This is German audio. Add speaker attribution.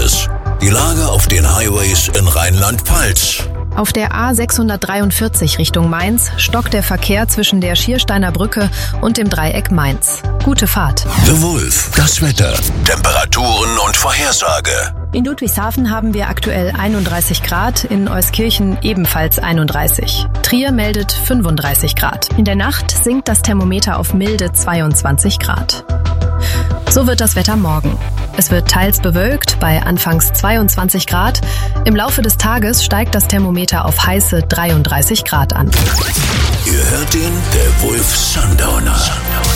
Speaker 1: Verkehrs. Die Lage auf den Highways in Rheinland-Pfalz.
Speaker 2: Auf der A643 Richtung Mainz stockt der Verkehr zwischen der Schiersteiner Brücke und dem Dreieck Mainz. Gute Fahrt.
Speaker 1: The Wolf, das Wetter, Temperaturen und Vorhersage.
Speaker 2: In Ludwigshafen haben wir aktuell 31 Grad, in Euskirchen ebenfalls 31. Trier meldet 35 Grad. In der Nacht sinkt das Thermometer auf milde 22 Grad. So wird das Wetter morgen. Es wird teils bewölkt bei anfangs 22 Grad. Im Laufe des Tages steigt das Thermometer auf heiße 33 Grad an.
Speaker 1: Ihr hört den, der Wolf Sundowner.